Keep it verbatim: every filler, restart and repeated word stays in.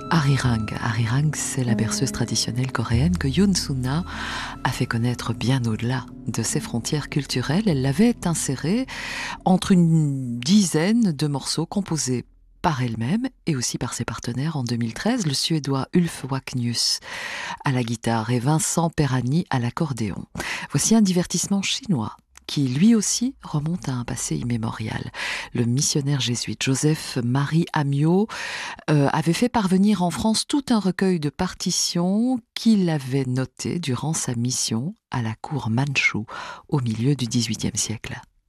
Arirang. Arirang, c'est la berceuse traditionnelle coréenne que Yoon Soo-na a fait connaître bien au-delà de ses frontières culturelles. Elle l'avait insérée entre une dizaine de morceaux composés par elle-même et aussi par ses partenaires en deux mille treize, le Suédois Ulf Wacknius à la guitare et Vincent Perani à l'accordéon. Voici un divertissement chinois qui lui aussi remonte à un passé immémorial. Le missionnaire jésuite Joseph-Marie Amiot euh, avait fait parvenir en France tout un recueil de partitions qu'il avait notées durant sa mission à la cour mandchoue au milieu du dix-huitième siècle.